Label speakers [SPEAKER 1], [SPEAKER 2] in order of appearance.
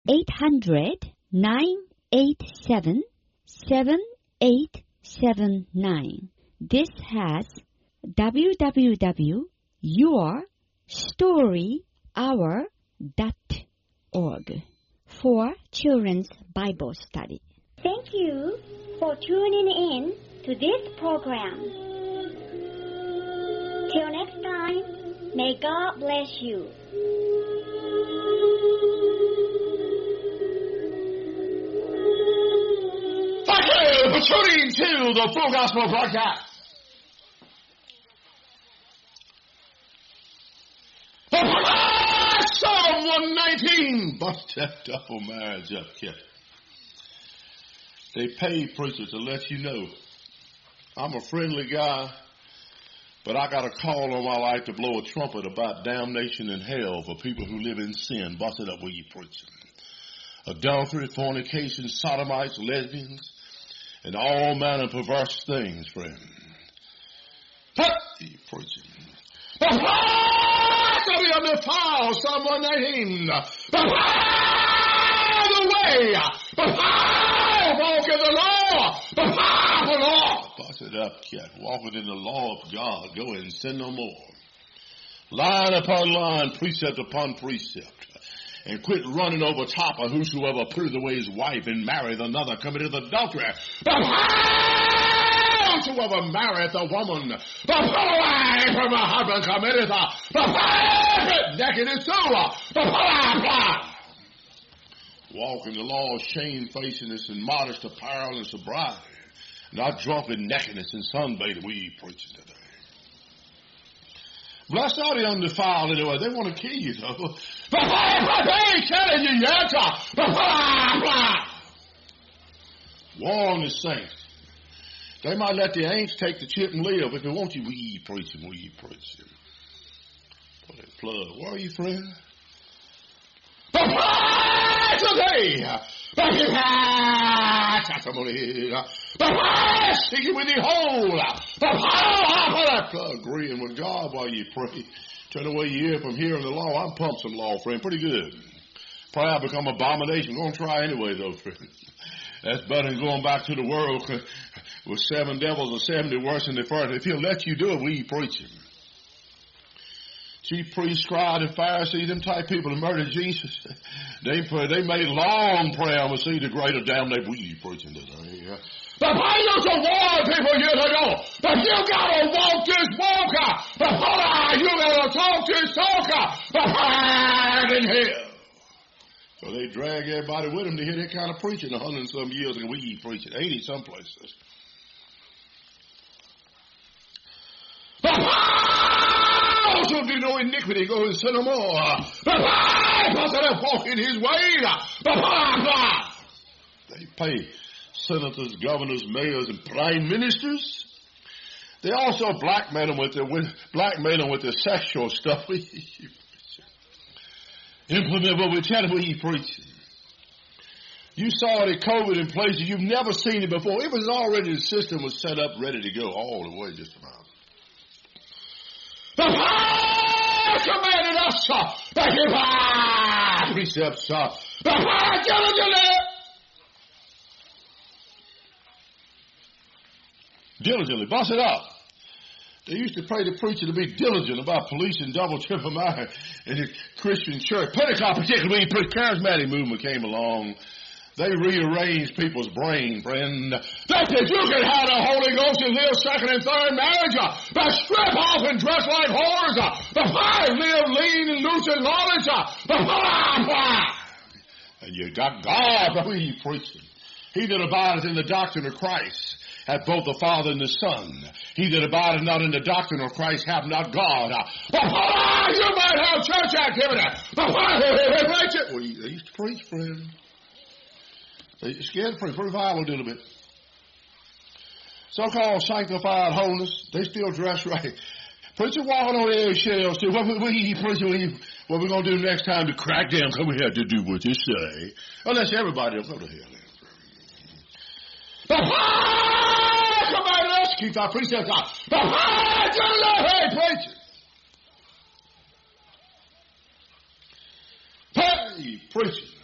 [SPEAKER 1] 800-987-7879. This has www.yourstoryhour.org for Children's Bible Study.
[SPEAKER 2] Thank you for tuning in to this program. Till next time, may God bless you.
[SPEAKER 3] Thank you for tuning to the Full Gospel Broadcast. Psalm 119. Bust that double marriage up, kid. They pay preachers to let you know I'm a friendly guy, but I got a call on my life to blow a trumpet about damnation and hell for people who live in sin. Bust it up where you preaching. Adultery, fornication, sodomites, lesbians, and all manner of perverse things, friend. What are you preaching? The fire of the fall, Psalm 119. The way, the fire walk in the law, the fire of the law. Bust it up, cat. Walking in the law of God. Go and sin no more. Line upon line, precept upon precept. And quit running over top of whosoever putteth away his wife and marrieth another committeth adultery. But whosoever marrieth a woman, the away from her husband committeth the nakedness too, the blood. Walk in the law of shamefacedness and modest apparel and sobriety, not drunken nakedness and sunbathing. We preaching today. Blessed are the undefiled anyway. They want to kill you, though. But they ain't killing you yet. Warn the saints. They might let the ain'ts take the chip and live. If they want you, we preaching. Put that plug. Where are you, friend? The prize today. The prize sticking with the hole. The power agreeing with God while you pray. Turn away your ear from hearing the law. I'm pumped some law, friend. Pretty good. Pride become abomination. We're going to try anyway, though, friend. That's better than going back to the world with 7 devils or 70 worse than the first. If he'll let you do it, we preach him. Chief priests, scribes, and Pharisees, them type people that murdered Jesus, they made long prayer and see the greater damnation. We preaching today. The Bible used to warn people years ago, but you gotta walk this walker. You gotta talk this talker. In hell. So they drag everybody with them to hear that kind of preaching 100 and some years ago. We preaching 80 some places. Also do no iniquity, go and sin no more. Walk in his way. They pay senators, governors, mayors, and prime ministers. They also blackmail them with their sexual stuff. Implement what we tell them we preach. You saw the COVID in places you've never seen it before. It was already, the system was set up, ready to go all the way just about. The Father commanded us that he precepts the Father diligently. Bust it up. They used to pray the preacher to be diligent about policing double, triple murder in the Christian church. Pentecost, particularly, when the charismatic movement came along, they rearranged people's brain, friend. They said you can have the Holy Ghost and live second and third marriage, but strip off and dress like whores. The five live lean and loose and lawless. And you got God, but we preaching. He that abideth in the doctrine of Christ hath both the Father and the Son. He that abideth not in the doctrine of Christ hath not God. You might have church activity. Well, they used to preach, friend. They scared to preach. Revival a little bit. So-called sanctified holiness, they still dress right. Preacher walking on eggshells too. What we preaching? What we're going to do next time to crack down? Come here to do what you say. Unless everybody will go to hell. Let's keep our precepts out. Hey, preacher. Hey, preacher.